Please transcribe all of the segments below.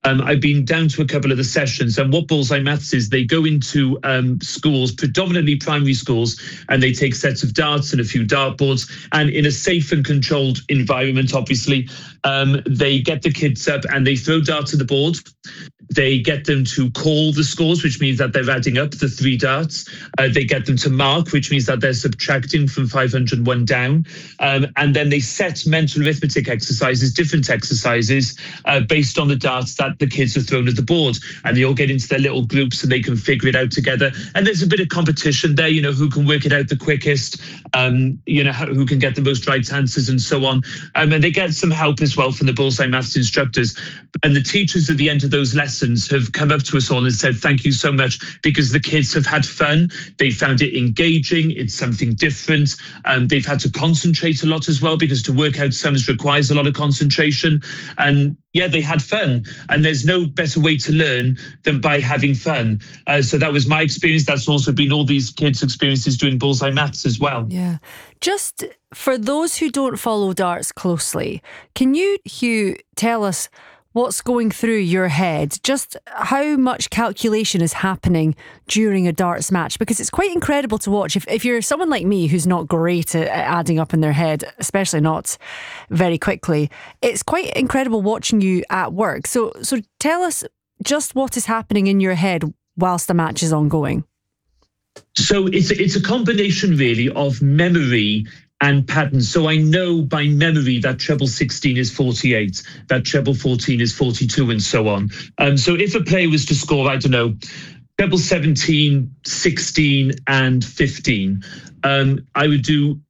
I've been down to a couple of the sessions, and what Bullseye Maths is, they go into schools, predominantly primary schools, and they take sets of darts and a few dartboards, and in a safe and controlled environment, obviously, they get the kids up and they throw darts at the board. They get them to call the scores, which means that they're adding up the 3 darts. They get them to mark, which means that they're subtracting from 501 down. And then they set mental arithmetic exercises, different exercises, based on the darts that the kids have thrown at the board. And they all get into their little groups and they can figure it out together. And there's a bit of competition there, who can work it out the quickest, who can get the most right answers and so on. And they get some help as well from the Bullseye Maths instructors. And the teachers at the end of those lessons have come up to us all and said, thank you so much, because the kids have had fun. They found it engaging. It's something different. They've had to concentrate a lot as well, because to work out sums requires a lot of concentration. And yeah, they had fun. And there's no better way to learn than by having fun. So that was my experience. That's also been all these kids' experiences doing Bullseye Maths as well. Yeah. Just for those who don't follow darts closely, can you, Hugh, tell us what's going through your head? Just how much calculation is happening during a darts match? Because it's quite incredible to watch. If you're someone like me who's not great at adding up in their head, especially not very quickly, it's quite incredible watching you at work. So tell us just what is happening in your head whilst the match is ongoing. So it's a combination really of memory and patterns. So I know by memory that treble 16 is 48, that treble 14 is 42, and so on. So if a player was to score, I don't know, treble 17, 16, and 15, I would do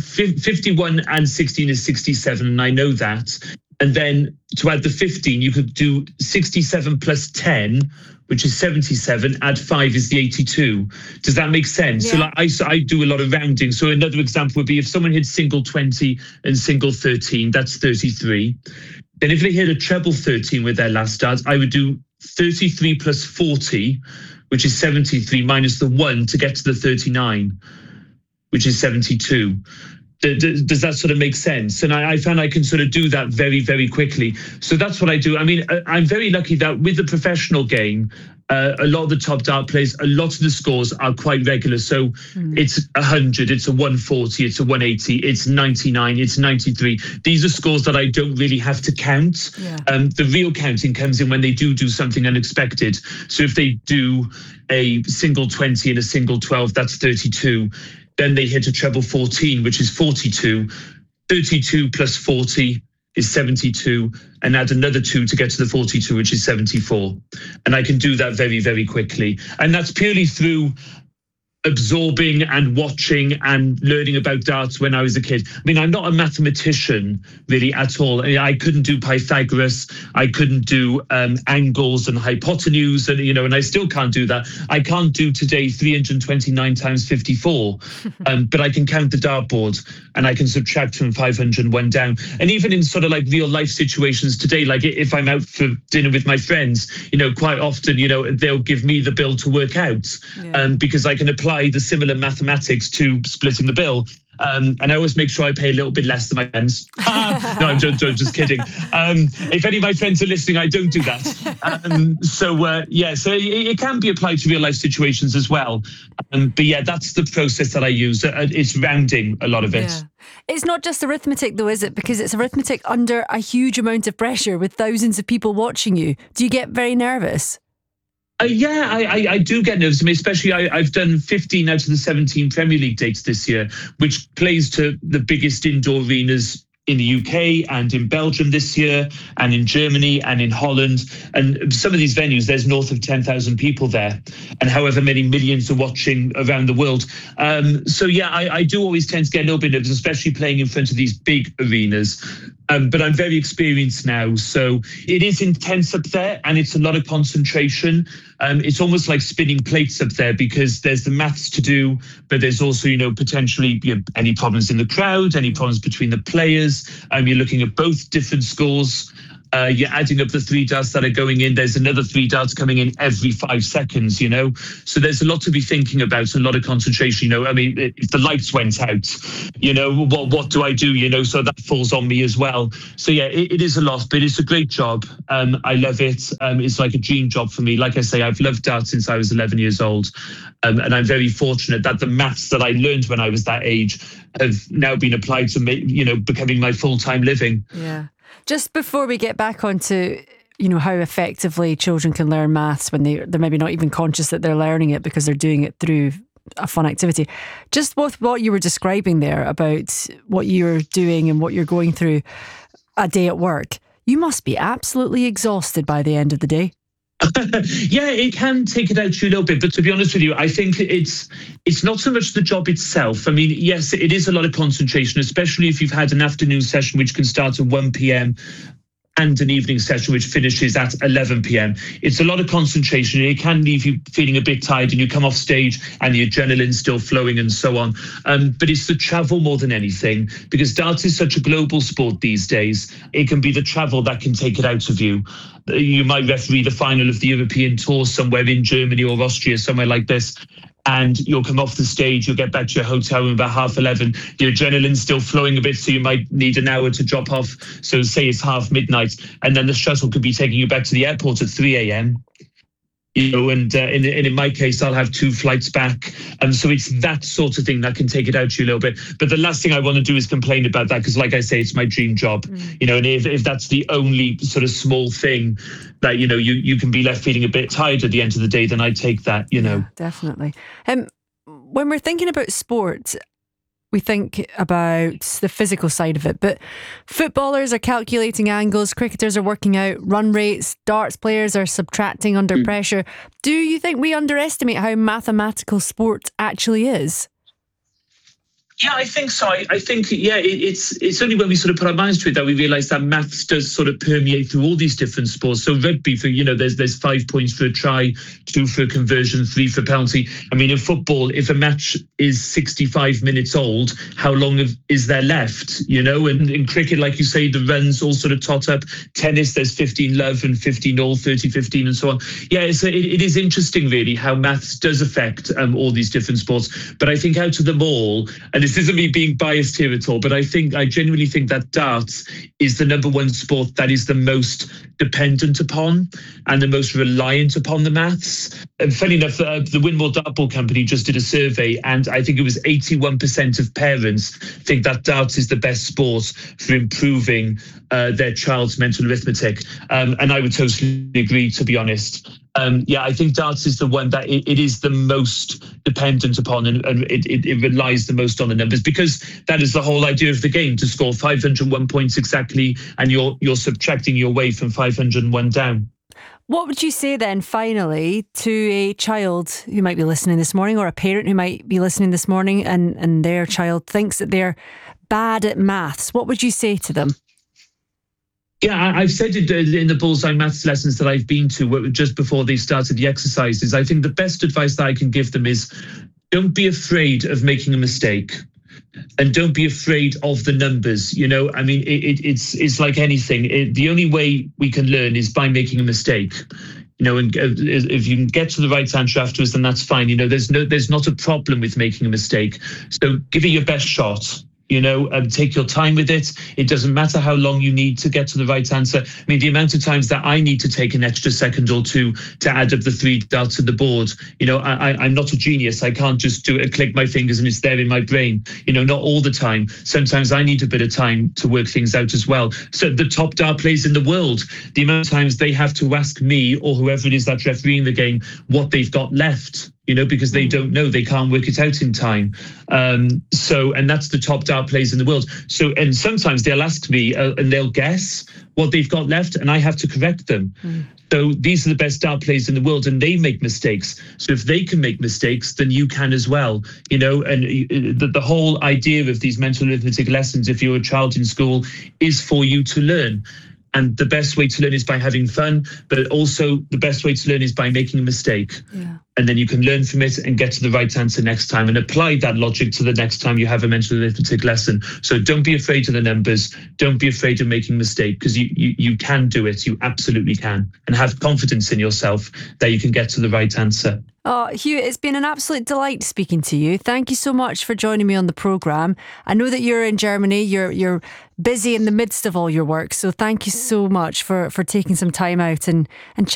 51 and 16 is 67, and I know that. And then to add the 15, you could do 67 plus 10, which is 77, add 5 is the 82. Does that make sense? Yeah. So I do a lot of rounding. So another example would be if someone hit single 20 and single 13, that's 33. Then if they hit a treble 13 with their last dart, I would do 33 plus 40, which is 73, minus the 1 to get to the 39, which is 72. Does that sort of make sense? And I found I can sort of do that very, very quickly. So that's what I do. I mean, I'm very lucky that with the professional game, a lot of the top dart players, a lot of the scores are quite regular. So it's 100, it's a 140, it's a 180, it's 99, it's 93. These are scores that I don't really have to count. Yeah. The real counting comes in when they do something unexpected. So if they do a single 20 and a single 12, that's 32. Then they hit a treble 14, which is 42. 32 plus 40 is 72, and add another 2 to get to the 42, which is 74. And I can do that very, very quickly. And that's purely through absorbing and watching and learning about darts when I was a kid. I mean, I'm not a mathematician really at all. I couldn't do Pythagoras. I couldn't do angles and hypotenuse, and and I still can't do that. I can't do today 329 times 54, but I can count the dartboard and I can subtract from 501 down. And even in sort of like real life situations today, like if I'm out for dinner with my friends, quite often, they'll give me the bill to work out, because I can apply the similar mathematics to splitting the bill. And I always make sure I pay a little bit less than my friends. No, I'm just kidding. If any of my friends are listening, I don't do that. So it can be applied to real life situations as well. But yeah, that's the process that I use. It's rounding a lot of it. Yeah. It's not just arithmetic though, is it? Because it's arithmetic under a huge amount of pressure with thousands of people watching you. Do you get very nervous? I do get nervous. I mean, especially I've done 15 out of the 17 Premier League dates this year, which plays to the biggest indoor arenas in the UK and in Belgium this year, and in Germany and in Holland. And some of these venues, there's north of 10,000 people there, and however many millions are watching around the world. I do always tend to get a little bit nervous, especially playing in front of these big arenas. But I'm very experienced now, so it is intense up there, and it's a lot of concentration. It's almost like spinning plates up there, because there's the maths to do, but there's also, potentially any problems in the crowd, any problems between the players. You're looking at both different scores. You're adding up the 3 darts that are going in. There's another 3 darts coming in every 5 seconds, So there's a lot to be thinking about, a lot of concentration, I mean, if the lights went out, what do I do, So that falls on me as well. So yeah, it is a lot, but it's a great job. I love it. It's like a dream job for me. Like I say, I've loved darts since I was 11 years old. And I'm very fortunate that the maths that I learned when I was that age have now been applied to, becoming my full-time living. Yeah. Just before we get back onto, how effectively children can learn maths when they're maybe not even conscious that they're learning it because they're doing it through a fun activity. Just with what you were describing there about what you're doing and what you're going through a day at work, you must be absolutely exhausted by the end of the day. Yeah, it can take it out to you a little bit, but to be honest with you, I think it's not so much the job itself. I mean, yes, it is a lot of concentration, especially if you've had an afternoon session which can start at 1 p.m. and an evening session which finishes at 11 p.m. It's a lot of concentration. It can leave you feeling a bit tired and you come off stage and the adrenaline's still flowing and so on. But it's the travel more than anything, because darts is such a global sport these days. It can be the travel that can take it out of you. You might referee the final of the European Tour somewhere in Germany or Austria, somewhere like this, and you'll come off the stage, you'll get back to your hotel room about 11:30. The adrenaline's still flowing a bit, so you might need an hour to drop off. So say it's midnight, and then the shuttle could be taking you back to the airport at 3 a.m. And in my case, I'll have 2 flights back. So it's that sort of thing that can take it out to you a little bit. But the last thing I want to do is complain about that, because like I say, it's my dream job. And if that's the only sort of small thing that, you can be left feeling a bit tired at the end of the day, then I take that, Yeah, definitely. When we're thinking about sport, we think about the physical side of it, but footballers are calculating angles, cricketers are working out run rates, darts players are subtracting under pressure. Do you think we underestimate how mathematical sport actually is? Yeah, I think so. I think, it's only when we sort of put our minds to it that we realise that maths does sort of permeate through all these different sports. So rugby, for there's 5 points for a try, 2 for a conversion, 3 for penalty. I mean, in football, if a match is 65 minutes old, how long is there left? And in cricket, like you say, the runs all sort of tot up. Tennis, there's 15 love and 15 all, 30-15 and so on. Yeah, it is interesting really how maths does affect all these different sports. But I think out of them all, and this isn't me being biased here at all, but I genuinely think that darts is the number one sport that is the most dependent upon and the most reliant upon the maths. And funny enough, the Winmore Dartball Company just did a survey, and I think it was 81% of parents think that darts is the best sport for improving their child's mental arithmetic. And I would totally agree, to be honest. I think darts is the one that it is the most dependent upon, and it relies the most on the numbers, because that is the whole idea of the game, to score 501 points exactly, and you're subtracting your way from 501 down. What would you say then, finally, to a child who might be listening this morning, or a parent who might be listening this morning, and their child thinks that they're bad at maths? What would you say to them? Yeah, I've said it in the Bullseye Maths lessons that I've been to just before they started the exercises. I think the best advice that I can give them is, don't be afraid of making a mistake, and don't be afraid of the numbers. I mean, it's like anything. The only way we can learn is by making a mistake. And if you can get to the right answer afterwards, then that's fine. There's not a problem with making a mistake. So give it your best shot. Take your time with it. It doesn't matter how long you need to get to the right answer. I mean, the amount of times that I need to take an extra second or two to add up the 3 darts on the board, I'm not a genius. I can't just do it, click my fingers and it's there in my brain. Not all the time. Sometimes I need a bit of time to work things out as well. So the top dart players in the world, the amount of times they have to ask me or whoever it is that's refereeing the game what they've got left. Because they don't know, they can't work it out in time. And that's the top dart players in the world. So, and sometimes they'll ask me and they'll guess what they've got left, and I have to correct them. So these are the best dart players in the world, and they make mistakes. So if they can make mistakes, then you can as well. And the whole idea of these mental arithmetic lessons, if you're a child in school, is for you to learn. And the best way to learn is by having fun, but also the best way to learn is by making a mistake. Yeah. and then you can learn from it and get to the right answer next time and apply that logic to the next time you have a mental arithmetic lesson. So don't be afraid of the numbers. Don't be afraid of making mistakes, because you can do it. You absolutely can. And have confidence in yourself that you can get to the right answer. Oh, Hugh, it's been an absolute delight speaking to you. Thank you so much for joining me on the programme. I know that you're in Germany. You're busy in the midst of all your work. So thank you so much for taking some time out and